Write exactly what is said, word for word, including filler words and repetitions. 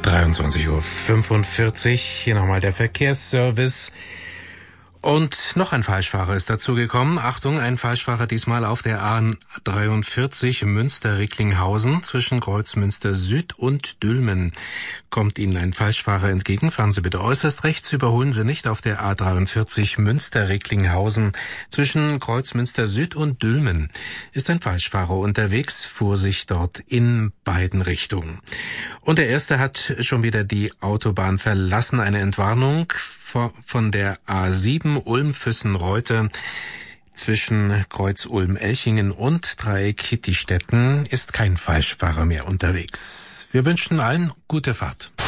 dreiundzwanzig Uhr fünfundvierzig, hier nochmal der Verkehrsservice. Und noch ein Falschfahrer ist dazugekommen. Achtung, ein Falschfahrer diesmal auf der A dreiundvierzig Münster-Recklinghausen zwischen Kreuzmünster Süd und Dülmen. Kommt Ihnen ein Falschfahrer entgegen, fahren Sie bitte äußerst rechts, überholen Sie nicht auf der A dreiundvierzig Münster-Recklinghausen zwischen Kreuzmünster Süd und Dülmen. Ist ein Falschfahrer unterwegs, Vorsicht dort in beiden Richtungen. Und der erste hat schon wieder die Autobahn verlassen. Eine Entwarnung von der A sieben Ulm-Füssen-Reute zwischen Kreuz Ulm-Elchingen und Dreieck Hittistetten ist kein Falschfahrer mehr unterwegs. Wir wünschen allen gute Fahrt.